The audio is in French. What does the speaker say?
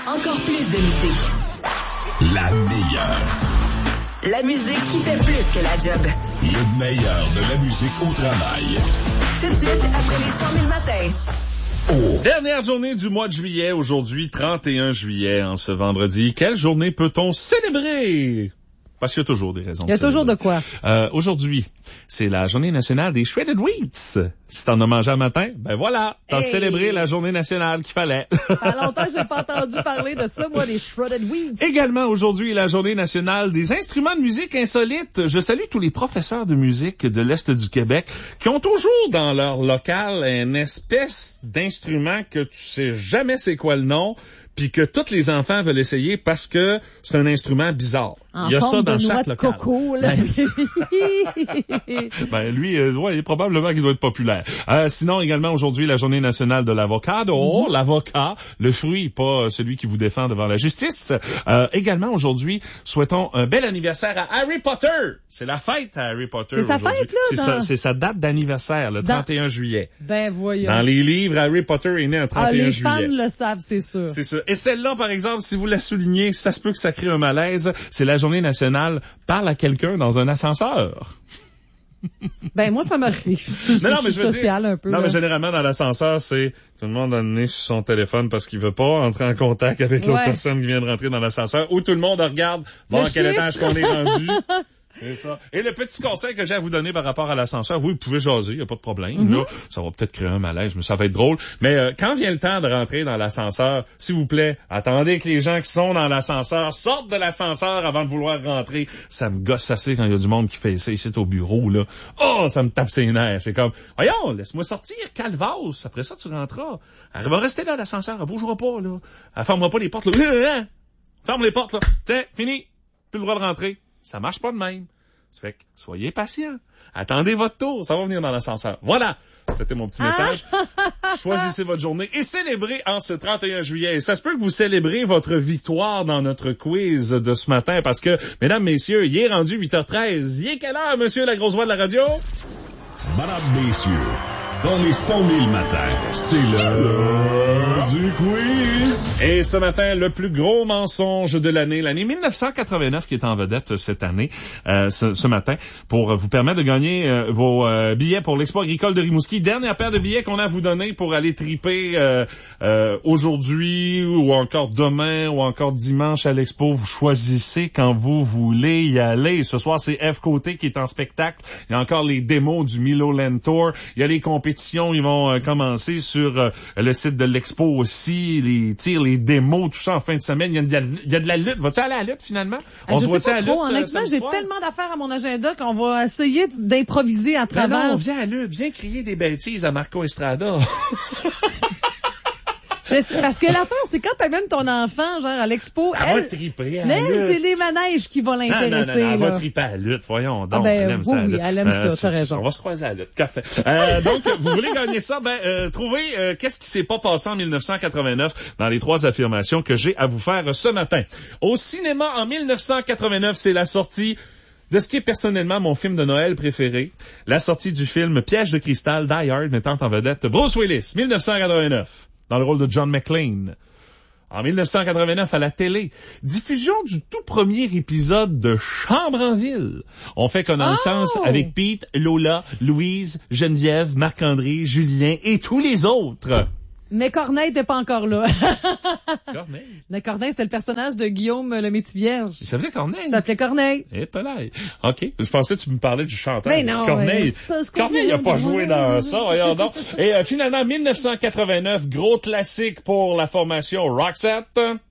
Encore plus de musique. La meilleure. La musique qui fait plus que la job. Le meilleur de la musique au travail. Tout de suite, après les 100 000 matins. Oh. Dernière journée du mois de juillet, aujourd'hui 31 juillet, en ce vendredi. Quelle journée peut-on célébrer? Parce qu'il y a toujours des raisons. Il y a toujours de quoi. Aujourd'hui, c'est la journée nationale des Shredded Wheats. Si t'en as mangé un matin, ben voilà, t'as célébré la journée nationale qu'il fallait. Ça fait longtemps que j'ai pas entendu parler de ça, moi, des Shredded Wheats. Également, aujourd'hui, la journée nationale des instruments de musique insolites. Je salue tous les professeurs de musique de l'Est du Québec qui ont toujours dans leur local une espèce d'instrument que tu sais jamais c'est quoi le nom, puis que tous les enfants veulent essayer parce que c'est un instrument bizarre. Il y a ça dans chaque local. Coco, là. Ben lui, ouais, probablement qu'il doit être populaire. Sinon, également aujourd'hui, la journée nationale de l'avocado, l'avocat, le fruit, pas celui qui vous défend devant la justice. Également aujourd'hui, souhaitons un bel anniversaire à Harry Potter. C'est la fête à Harry Potter. C'est sa aujourd'hui. fête, là? C'est sa date d'anniversaire, le 31 juillet. Ben voyons. Dans les livres, Harry Potter est né un 31 les juillet. fans le savent, c'est sûr. C'est ça. Et celle-là, par exemple, si vous la soulignez, ça se peut que ça crée un malaise. C'est la journée nationale Parle à quelqu'un dans un ascenseur. Ben moi, ça m'arrive. Je suis social un peu. Non, là. mais généralement, dans l'ascenseur, c'est tout le monde a le nez sur son téléphone parce qu'il veut pas entrer en contact avec l'autre personne qui vient de rentrer dans l'ascenseur. Ou tout le monde regarde à quel étage qu'on est rendu. C'est ça. Et le petit conseil que j'ai à vous donner par rapport à l'ascenseur, vous pouvez jaser, y a pas de problème. Là, ça va peut-être créer un malaise, mais ça va être drôle. Mais quand vient le temps de rentrer dans l'ascenseur, s'il vous plaît, attendez que les gens qui sont dans l'ascenseur sortent de l'ascenseur avant de vouloir rentrer. Ça me gosse assez quand il y a du monde qui fait ça ici au bureau, là. Oh, ça me tape ses nerfs. C'est comme, voyons, laisse-moi sortir, calvasse. Après ça, tu rentreras. Elle va rester là, l'ascenseur. Elle bougera pas, là. Elle fermera pas les portes, là. Ferme les portes, là. Tiens, fini. Plus le droit de rentrer. Ça marche pas de même. Ça fait que soyez patient. Attendez votre tour. Ça va venir dans l'ascenseur. Voilà. C'était mon petit message. Choisissez votre journée et célébrez en ce 31 juillet. Et ça se peut que vous célébrez votre victoire dans notre quiz de ce matin parce que, mesdames, messieurs, il est rendu 8h13. Il est quelle heure, monsieur la grosse voix de la radio? Madame, messieurs, dans les 100 000 matins, c'est l'heure du quiz. Et ce matin, le plus gros mensonge de l'année 1989 qui est en vedette cette année, ce matin, pour vous permettre de gagner vos billets pour l'Expo agricole de Rimouski. Dernière paire de billets qu'on a à vous donner pour aller triper aujourd'hui ou encore demain ou encore dimanche à l'Expo. Vous choisissez quand vous voulez y aller. Ce soir, c'est F Côté qui est en spectacle. Il y a encore les démos du Milo Land Tour. Il y a les compétitions, ils vont commencer sur le site de l'Expo aussi, les tirs, les démos, tout ça en fin de semaine. Il y a de la lutte. Vas-tu aller à la lutte finalement? On se voit-tu à la lutte? Honnêtement, j'ai tellement d'affaires à mon agenda qu'on va essayer d'improviser à travers. Non, viens à la lutte, viens crier des bêtises à Marco Estrada. Parce que l'affaire, c'est quand t'amènes ton enfant, genre, à l'expo, elle va triper à la lutte. C'est les manèges qui vont l'intéresser. Non, elle va triper à la lutte, voyons donc. Elle aime ça. Oui, elle aime ça, t'as raison. On va se croiser à la lutte, parfait. Donc, vous voulez gagner ça, trouvez qu'est-ce qui s'est pas passé en 1989 dans les 3 affirmations que j'ai à vous faire ce matin. Au cinéma, en 1989, c'est la sortie de ce qui est personnellement mon film de Noël préféré, la sortie du film Piège de cristal, Die Hard, mettant en vedette Bruce Willis, 1989. Dans le rôle de John McClane. En 1989, à la télé, diffusion du tout premier épisode de Chambre en ville. On fait connaissance avec Pete, Lola, Louise, Geneviève, Marc-André, Julien et tous les autres. Mais Corneille n'était pas encore là. Corneille? Mais Corneille, c'était le personnage de Guillaume le Métis-Vierge. Il s'appelait Corneille? Il s'appelait Corneille. Eh, pas là. OK. Je pensais que tu me parlais du chanteur. Mais non. Corneille. Corneille n'a pas joué dans ça, voyons donc. Et finalement, 1989, gros classique pour la formation Roxette.